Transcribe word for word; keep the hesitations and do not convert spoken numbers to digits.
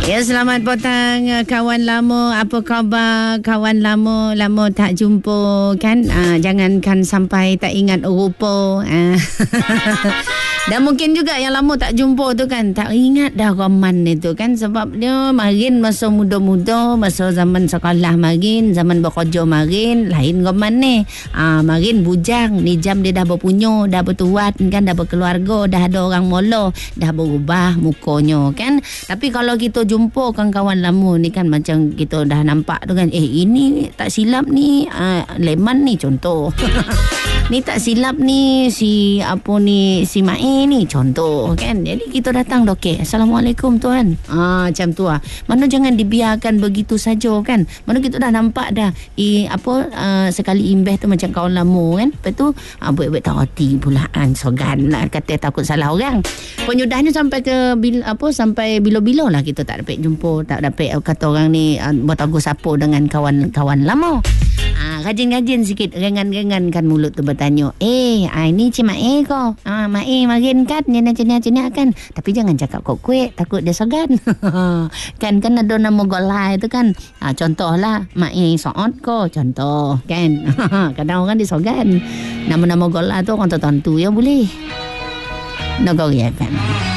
Ya, selamat petang kawan lama. Apa khabar kawan lama? Lama tak jumpa kan? Ah, jangankan sampai tak ingat rupa. Ah. Dan mungkin juga yang lama tak jumpa tu kan, tak ingat dah Roman itu kan. Sebab dia marin masa muda-muda, masa zaman sekolah marin, zaman bekerja marin, lain Roman ni. Ah, marin bujang, ni jam dia dah berpunya, dah bertuat kan, dah berkeluarga, dah ada orang molo, dah berubah mukanya kan. Tapi kalau kita jumpa kawan-kawan lama ni kan, macam kita dah nampak tu kan, eh ini tak silap ni uh, Leman ni contoh. Ni tak silap ni si apa ni si Mai ni contoh kan. Jadi kita datang dah, okey, Assalamualaikum tuan. Ah, macam tu ah. Mana jangan dibiarkan begitu saja kan. Mana kita dah nampak dah eh, apa uh, sekali imbah tu macam kawan lama kan. Lepas tu ah, buat-buat tak hati pulaan sogan lah, kata takut salah orang. Penyudahnya sampai ke bil, apa sampai bila-bila lah kita tak dapat jumpa, tak dapat kata orang ni uh, bertagur sapa dengan kawan-kawan lama. Ah, rajin-rajin sikit, rengan-rengankan mulut tu bertanya, eh, ah, ini Cik Mae ko? Ah, Mae marin kan, jenak-jenak kan. Tapi jangan cakap kok kuih, takut dia sogan. Kan, kan ada nama golai tu kan. Ah, contohlah, Mae soot ko, contoh kan. Kadang orang disogan. Nama-nama golai tu orang tertentu ya boleh. Nagari F M.